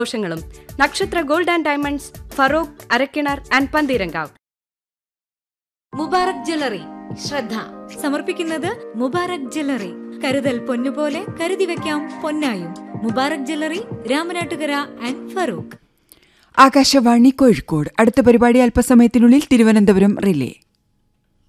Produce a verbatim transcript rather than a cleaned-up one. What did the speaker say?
ഘോഷങ്ങളും നക്ഷത്ര gold and diamonds, Feroke, Arakkinar and Pantheerankavu. Mubarak jewellery ശ്രദ്ധ സമർപ്പിക്കുന്നത് മുബാറക് ജ്വല്ലറി. കരുതൽ പൊന്നുപോലെ കരുതി വെക്കാം പൊന്നായും. Mubarak jewellery, Ramanattukara and Farooq. ആകാശവാണി കോഴിക്കോട്. അടുത്ത പരിപാടി അല്പസമയത്തിനുള്ളിൽ തിരുവനന്തപുരം റിലേ.